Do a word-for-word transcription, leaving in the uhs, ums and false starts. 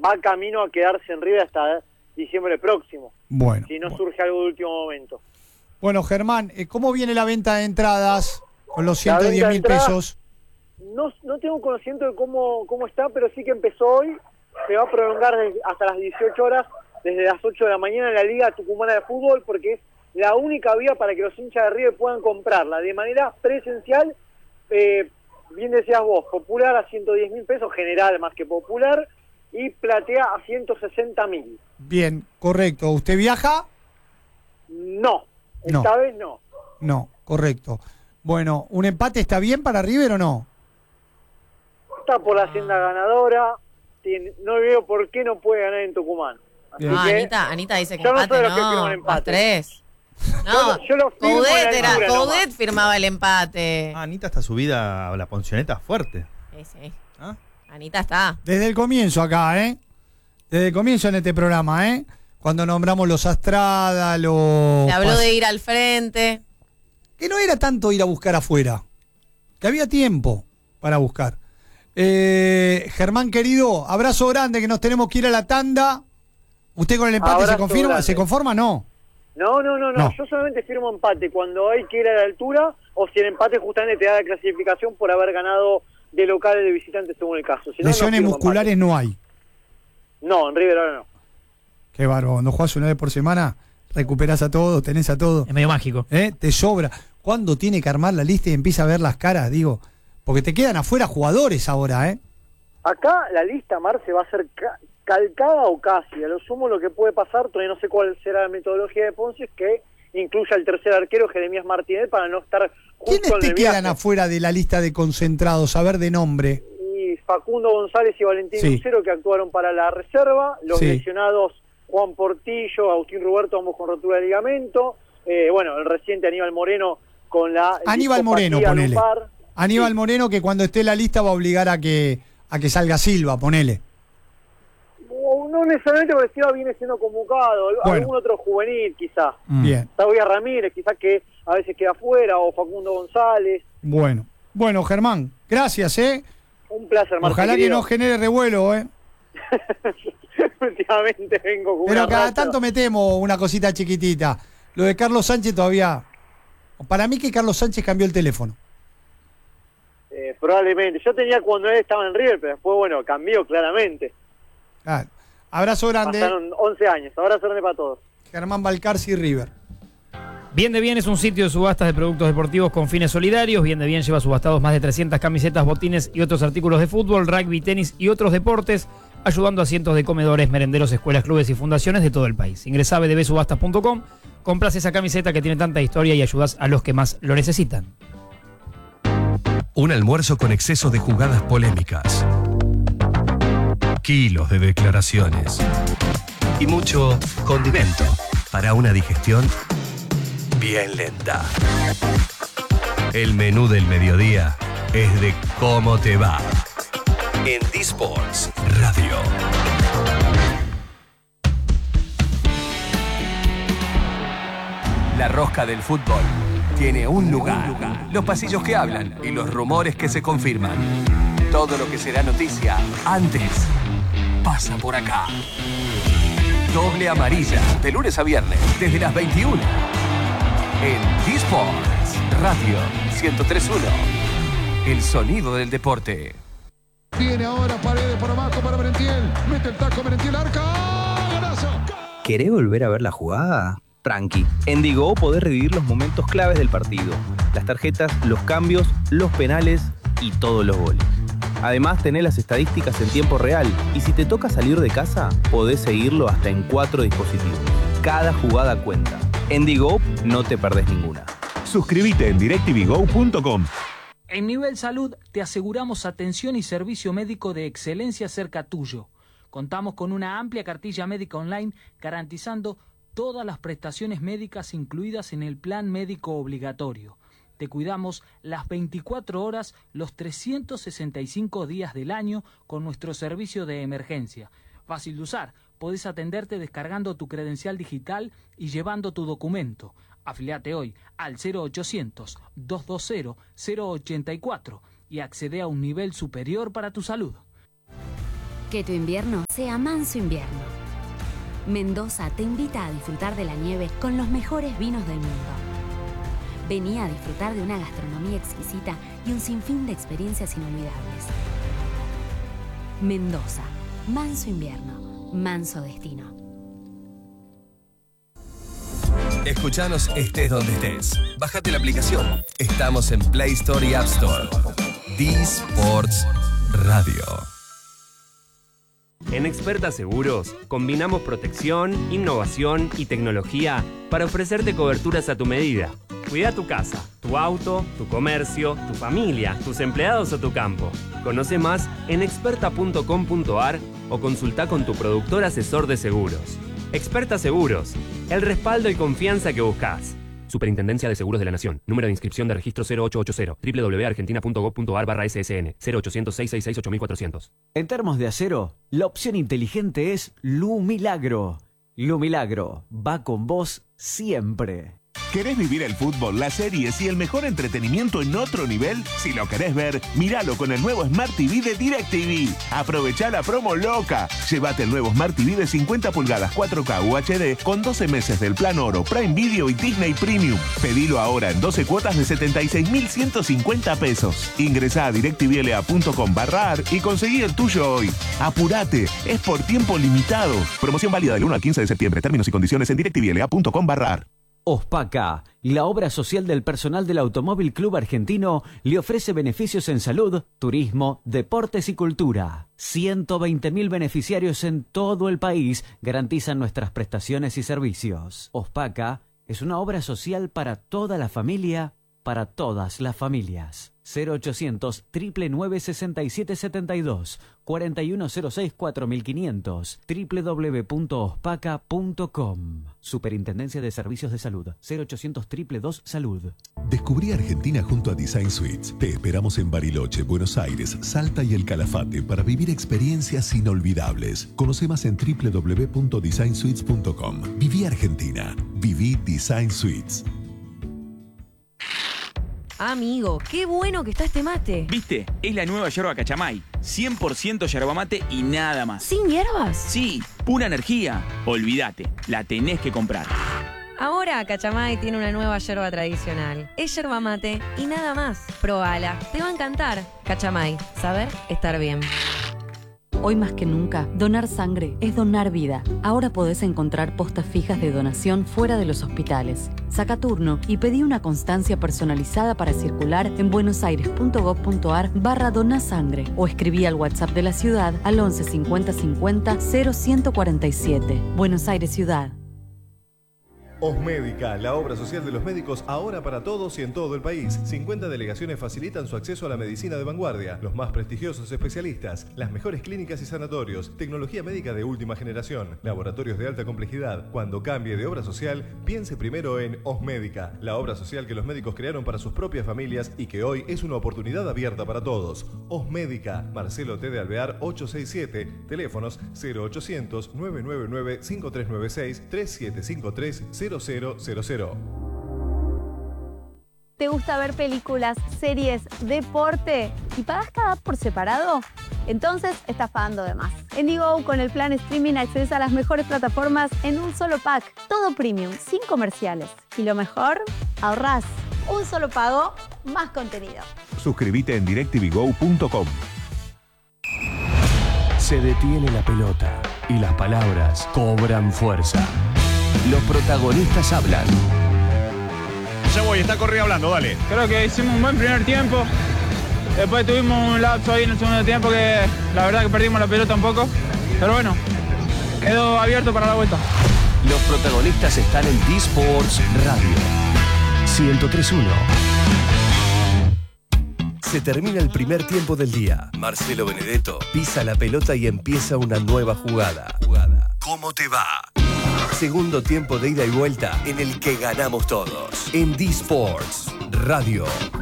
va camino a quedarse en River hasta diciembre próximo. Bueno. Si no bueno. surge algo de último momento. Bueno, Germán, ¿cómo viene la venta de entradas con los ciento diez mil pesos? No, no tengo conocimiento de cómo, cómo está, pero sí que empezó hoy. Se va a prolongar desde, hasta las dieciocho horas, desde las ocho de la mañana en la Liga Tucumana de Fútbol, porque es la única vía para que los hinchas de River puedan comprarla de manera presencial. Eh, bien decías vos, popular a ciento diez mil pesos, general más que popular, y platea a ciento sesenta mil. Bien, correcto. ¿Usted viaja? No, no, esta vez no. No, correcto. Bueno, ¿un empate está bien para River o no? Está por la senda ganadora, tiene, no veo por qué no puede ganar en Tucumán. Así Ah, que, Anita, Anita dice que yo no empate, soy de los que no, firman empate. más tres. No, Yo lo- yo lo firmo Coudet, a la era, altura Coudet nomás. firmaba el empate. Ah, Anita está subida a la poncioneta fuerte. Sí, sí. ¿Ah? Anita está. Desde el comienzo acá, ¿eh? Desde el comienzo en este programa, ¿eh? Cuando nombramos los Astrada, los... Se habló de ir al frente. Que no era tanto ir a buscar afuera, que había tiempo para buscar. Eh, Germán querido, abrazo grande, que nos tenemos que ir a la tanda. ¿Usted con el empate Abrazo se confirma? grande. ¿Se conforma? No. No, no, no, no, No. yo solamente firmo empate cuando hay que ir a la altura, o si el empate justamente te da la clasificación por haber ganado de local de visitante según el caso. Si no, no Lesiones firmo musculares empate. no hay. No, en River ahora no. Qué bárbaro, cuando jugás una vez por semana, recuperás a todo, tenés a todo. Es medio mágico. ¿Eh? Te sobra. ¿Cuándo tiene que armar la lista y empieza a ver las caras? Digo, porque te quedan afuera jugadores ahora, ¿eh? Acá la lista, Marce, va a ser ca- calcada o casi. A lo sumo lo que puede pasar, todavía no sé cuál será la metodología de Ponce, es que incluya al tercer arquero, Jeremías Martínez, para no estar justo ¿Quiénes en te el quedan viaje. afuera de la lista de concentrados? A ver de nombre. Y Facundo González y Valentín Sí. Lucero, que actuaron para la reserva. Los Sí. lesionados Juan Portillo, Agustín Roberto, ambos con rotura de ligamento. Eh, bueno, el reciente Aníbal Moreno con la Aníbal Moreno, discopatía ponele. lumbar. Aníbal Sí. Moreno, que cuando esté en la lista va a obligar a que a que salga Silva, ponele. No, no necesariamente porque Silva viene siendo convocado. Al- Bueno. Algún otro juvenil, quizás. Bien, Todavía Ramírez, quizás que a veces queda afuera, o Facundo González. bueno. Bueno, Germán, gracias, ¿eh? Un placer, Martín. Ojalá que no genere revuelo, ¿eh? Últimamente vengo con Pero una cada racha. tanto metemos una cosita chiquitita. Lo de Carlos Sánchez todavía... Para mí que Carlos Sánchez cambió el teléfono. Eh, probablemente. Yo tenía cuando él estaba en River, pero después, bueno, cambió claramente. Ah, abrazo grande. Pasaron once años. Abrazo grande para todos. Germán Balcarce y River. Bien de Bien es un sitio de subastas de productos deportivos con fines solidarios. Bien de Bien lleva subastados más de trescientas camisetas, botines y otros artículos de fútbol, rugby, tenis y otros deportes, ayudando a cientos de comedores, merenderos, escuelas, clubes y fundaciones de todo el país. Ingresá a b d b subastas punto com, compras esa camiseta que tiene tanta historia y ayudás a los que más lo necesitan. Un almuerzo con exceso de jugadas polémicas, kilos de declaraciones y mucho condimento para una digestión bien lenta. El menú del mediodía es de cómo te va en D-Sports Radio. La rosca del fútbol tiene un lugar. Los pasillos que hablan y los rumores que se confirman. Todo lo que será noticia antes pasa por acá. Doble amarilla, de lunes a viernes, desde las veintiuna. En D-Sports Radio ciento tres punto uno. El sonido del deporte. Viene ahora Paredes por abajo para Merentiel. Mete el taco Merentiel, arca. ¡Golazo! ¿Querés volver a ver la jugada? Tranqui. En Digo podés revivir los momentos claves del partido. Las tarjetas, los cambios, los penales y todos los goles. Además, tenés las estadísticas en tiempo real. Y si te toca salir de casa, podés seguirlo hasta en cuatro dispositivos. Cada jugada cuenta. En Digo no te perdés ninguna. Suscríbete en directv go punto com. En Nivel Salud te aseguramos atención y servicio médico de excelencia cerca tuyo. Contamos con una amplia cartilla médica online garantizando todas las prestaciones médicas incluidas en el plan médico obligatorio. Te cuidamos las veinticuatro horas, los trescientos sesenta y cinco días del año con nuestro servicio de emergencia. Fácil de usar, podés atenderte descargando tu credencial digital y llevando tu documento. Afiliate hoy al cero ochocientos, doscientos veinte, cero ochenta y cuatro y accede a un nivel superior para tu salud. Que tu invierno sea manso invierno. Mendoza te invita a disfrutar de la nieve con los mejores vinos del mundo. Vení a disfrutar de una gastronomía exquisita y un sinfín de experiencias inolvidables. Mendoza, manso invierno, manso destino. Escuchanos estés donde estés. Bájate la aplicación. Estamos en Play Store y App Store. D-Sports Radio. En Experta Seguros, combinamos protección, innovación y tecnología para ofrecerte coberturas a tu medida. Cuida tu casa, tu auto, tu comercio, tu familia, tus empleados o tu campo. Conoce más en experta punto com punto a r o consulta con tu productor asesor de seguros. Experta Seguros, el respaldo y confianza que buscas. Superintendencia de Seguros de la Nación. Número de inscripción de registro cero ocho ocho cero. doble u doble u doble u punto argentina punto gob punto a r barra S S N. cero ochocientos, seiscientos sesenta y seis, ocho mil cuatrocientos. En termos de acero, la opción inteligente es Lu Milagro. Lu Milagro va con vos siempre. ¿Querés vivir el fútbol, las series y el mejor entretenimiento en otro nivel? Si lo querés ver, míralo con el nuevo Smart T V de DirecTV. Aprovechá la promo loca. Llévate el nuevo Smart T V de cincuenta pulgadas cuatro K U H D con doce meses del plan oro, Prime Video y Disney Premium. Pedilo ahora en doce cuotas de setenta y seis mil ciento cincuenta pesos. Ingresá a directvla punto com barra ar y conseguí el tuyo hoy. Apurate, es por tiempo limitado. Promoción válida del uno al quince de septiembre. Términos y condiciones en directvla punto com barra ar. Ospaca, la obra social del personal del Automóvil Club Argentino, le ofrece beneficios en salud, turismo, deportes y cultura. ciento veinte mil beneficiarios en todo el país garantizan nuestras prestaciones y servicios. Ospaca es una obra social para toda la familia, para todas las familias. cero ochocientos, nueve nueve nueve, sesenta y siete setenta y dos, cuarenta y uno cero seis, cuatro mil quinientos, doble u doble u doble u punto ospaca punto com. Superintendencia de Servicios de Salud, cero ochocientos, dos dos dos, salud. Descubrí Argentina junto a Design Suites. Te esperamos en Bariloche, Buenos Aires, Salta y El Calafate para vivir experiencias inolvidables. Conoce más en doble u doble u doble u punto design suites punto com. Viví Argentina. Viví Design Suites. Amigo, qué bueno que está este mate. ¿Viste? Es la nueva yerba Cachamay. cien por ciento yerba mate y nada más. ¿Sin hierbas? Sí, pura energía. Olvídate, la tenés que comprar. Ahora Cachamay tiene una nueva yerba tradicional. Es yerba mate y nada más. Probala, te va a encantar. Cachamay, saber estar bien. Hoy más que nunca, donar sangre es donar vida. Ahora podés encontrar postas fijas de donación fuera de los hospitales. Saca turno y pedí una constancia personalizada para circular en buenosaires punto gob punto ar barra donasangre o escribí al WhatsApp de la ciudad al once cincuenta cincuenta cero ciento cuarenta y siete. Buenos Aires Ciudad. Osmédica, la obra social de los médicos ahora para todos y en todo el país. cincuenta delegaciones facilitan su acceso a la medicina de vanguardia, los más prestigiosos especialistas, las mejores clínicas y sanatorios, tecnología médica de última generación, laboratorios de alta complejidad. Cuando cambie de obra social, piense primero en Osmédica, la obra social que los médicos crearon para sus propias familias y que hoy es una oportunidad abierta para todos. Osmédica, Marcelo T. de Alvear ochocientos sesenta y siete, teléfonos cero ochocientos, nueve nueve nueve, cinco tres nueve seis, tres siete cinco tres, cero cero cero cero. ¿Te gusta ver películas, series, deporte y pagas cada app por separado? Entonces estás pagando de más. En Digo, con el plan streaming accedes a las mejores plataformas en un solo pack. Todo premium, sin comerciales. Y lo mejor, ahorrás. Un solo pago, más contenido. Suscríbete en directv go punto com. Se detiene la pelota y las palabras cobran fuerza. Los protagonistas hablan. Ya voy, está Correa hablando, dale. Creo que hicimos un buen primer tiempo. Después tuvimos un lapso ahí en el segundo tiempo que la verdad que perdimos la pelota un poco. Pero bueno, quedó abierto para la vuelta. Los protagonistas están en D-Sports Radio. ciento tres punto uno. Se termina el primer tiempo del día. Marcelo Benedetto pisa la pelota y empieza una nueva jugada. ¿Cómo te va? Segundo tiempo de ida y vuelta en el que ganamos todos. En D-Sports Radio.